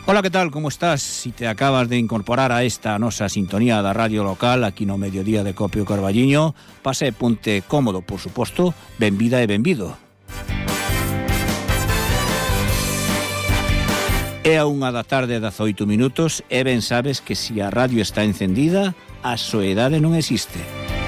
Ola, que tal? Como estás? Si te acabas de incorporar a esta nosa sintonía da radio local aquí no mediodía de Copio Carballiño, pase e ponte cómodo, por suposto, benvida e benvido. É a 1 da tarde 18 minutos e ben sabes que se a radio está encendida, a soedade non existe.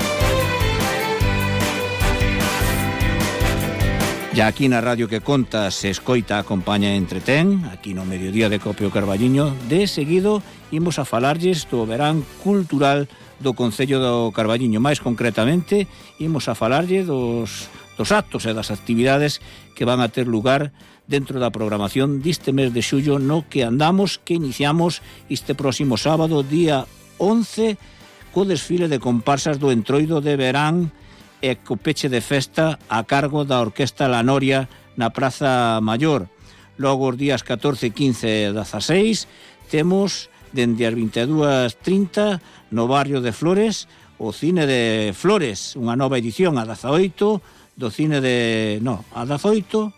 Ya aquí na radio que conta se escoita, acompaña e entretén, aquí no mediodía de Copio Carballiño. De seguido imos a falarlles do verán cultural do Concello do Carballiño. Mais concretamente, imos a falarlle dos actos e das actividades que van a ter lugar dentro da programación deste mes de xullo no que andamos, que iniciamos este próximo sábado, día 11, co desfile de comparsas do Entroido de Verán e co peche de festa a cargo da Orquesta La Noria na Praza Maior. Logo os días 14, 15 e 16 temos dende as 22:30 no barrio de Flores o Cine de Flores, unha nova edición a 18 do cine de... a 16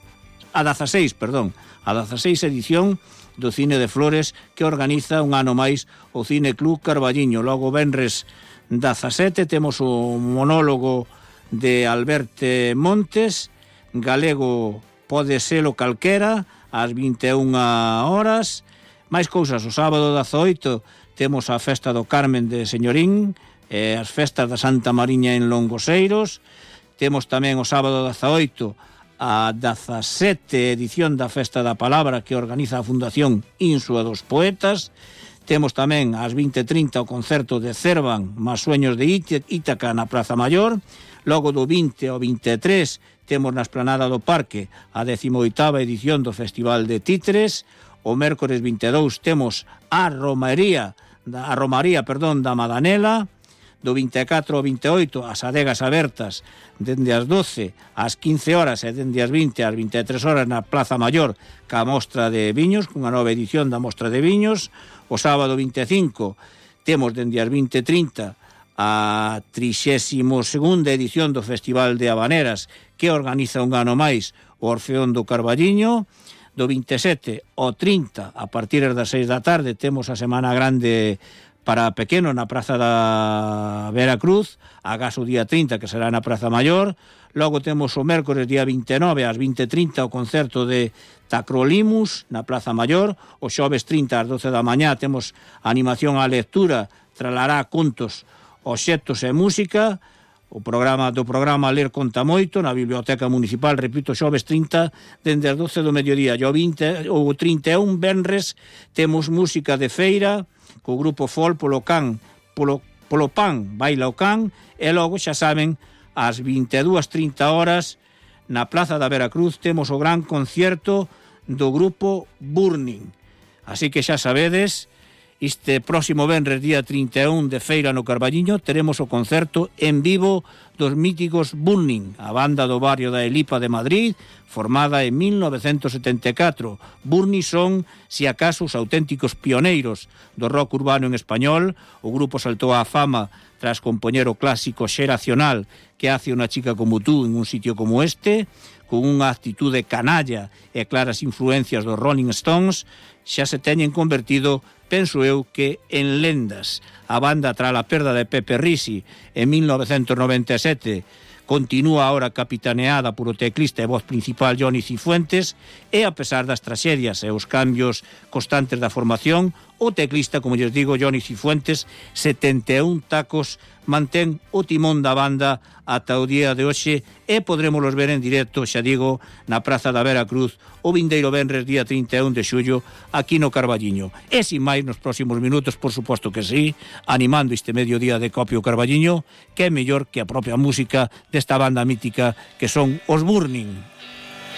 edición do Cine de Flores que organiza un ano máis o Cine Club Carballiño. Logo venres 17 temos o monólogo de Alberto Montes, galego pode selo calquera, ás 21 horas. Máis cousas, o sábado 18 temos a festa do Carmen de Señorín, as festas da Santa Mariña en Longoseiros. Temos tamén o sábado 18 a 17 edición da Festa da Palabra que organiza a Fundación Insua dos Poetas. Temos tamén ás 20:30 o concerto de Cervan más Sueños de Ítaca na Praza Maior. Logo do 20 ao 23 temos na esplanada do Parque a 18ª edición do Festival de Títeres. O mércores 22 temos a Romaría da Madanela. Do 24 ao 28 as adegas abertas dende as 12 ás 15 horas e dende as 20 ás 23 horas na Plaza Maior ca mostra de viños, cunha nova edición da mostra de viños. O sábado 25 temos dende as 20:30 a 32ª edición do Festival de Habaneras que organiza un ano máis o Orfeón do Carballiño. Do 27 ao 30 a partir das 6 da tarde temos a Semana Grande para pequeno na Praza da Veracruz, agás o día 30 que será na Praza Maior. Logo temos o mércores día 29 ás 20:30 o concerto de Tacrolimus na Plaza Maior. O xoves 30 ás 12 da mañá temos animación á lectura, tralará contos, obxectos e música. O programa Ler Conta Moito na Biblioteca Municipal, repito, xoves 30 dende as 12 do mediodía. E o 31 venres temos música de feira co grupo Fol polo Pan Baila o Can. E logo, xa saben, ás 22:30 horas na Plaza da Veracruz temos o gran concierto do grupo Burning. Así que xa sabedes, este próximo venres día 31 de feira no Carballiño teremos o concerto en vivo dos míticos Burning, a banda do barrio da Elipa de Madrid, formada en 1974. Burning son, si acaso, os auténticos pioneiros do rock urbano en español. O grupo saltou á fama tras compoñer o clásico Xeracional, que hace unha chica como tú en un sitio como este, con unha actitude canalla e claras influencias dos Rolling Stones. Xa se teñen convertido, penso eu, que en lendas. A banda, tras a perda de Pepe Risi en 1997, continúa ahora capitaneada por o teclista e voz principal Johnny Cifuentes, e a pesar das traxedias e os cambios constantes da formación, o teclista, como lles digo, Johnny Cifuentes, 71 tacos, mantén o timón da banda ata o día de hoxe e podrémolos ver en directo, xa digo, na Praza da Veracruz o vindeiro venres día 31 de xullo aquí no Carballiño. E sin máis, nos próximos minutos, por suposto que sí, animando este mediodía de Copio Carballiño, que é mellor que a propia música desta banda mítica que son os Burning.